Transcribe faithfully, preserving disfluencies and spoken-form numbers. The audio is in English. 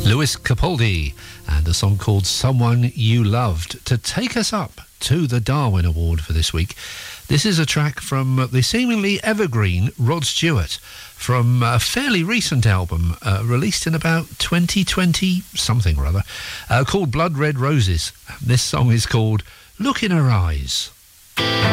Lewis Capaldi, and a song called Someone You Loved, to take us up to the Darwin Award for this week. This is a track from the seemingly evergreen Rod Stewart, from a fairly recent album, uh, released in about twenty twenty, something or other, uh, called Blood Red Roses. This song is called Look in Her Eyes.